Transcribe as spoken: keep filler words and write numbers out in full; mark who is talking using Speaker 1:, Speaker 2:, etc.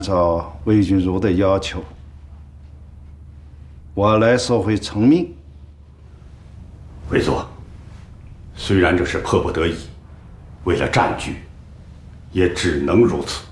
Speaker 1: 照魏君如的要求，我来索回成命。
Speaker 2: 魏佐，虽然这是迫不得已，为了战局，也只能如此。